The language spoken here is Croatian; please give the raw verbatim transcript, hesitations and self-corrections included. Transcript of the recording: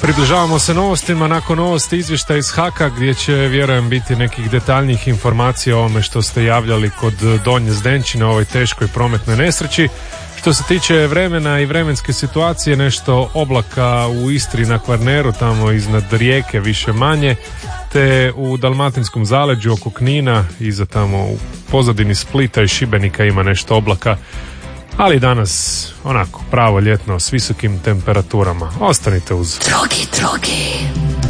Približavamo se novostima, nakon novosti izvještaja iz Haka gdje će, vjerujem, biti nekih detaljnijih informacija o ovome što ste javljali kod Donje Zdenčine, o ovoj teškoj prometnoj nesreći. Što se tiče vremena i vremenske situacije, nešto oblaka u Istri na Kvarneru, tamo iznad Rijeke više manje, te u Dalmatinskom zaleđu oko Knina, iza tamo u pozadini Splita i Šibenika ima nešto oblaka. Ali danas, onako, pravo ljetno s visokim temperaturama. Ostanite uz. Drogi, drogi.